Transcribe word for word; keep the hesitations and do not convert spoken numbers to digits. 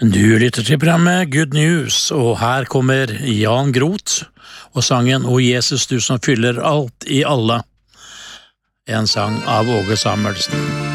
Du lytter til programmet Good News, og her kommer Jan Groth og sangen «O Jesus, du som fyller alt i alle», en sang av Åge Samuelsen.